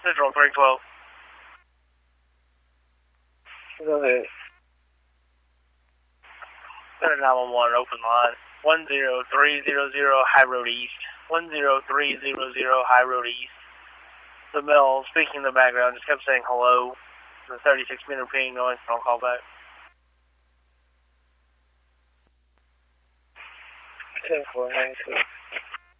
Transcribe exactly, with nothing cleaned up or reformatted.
Central three twelve. Go ahead. nine one one, open line. one zero three zero zero High Road East. one zero three zero zero High Road East. The male speaking in the background just kept saying hello. The thirty-six meter ping noise, don't call back. ten four nine two.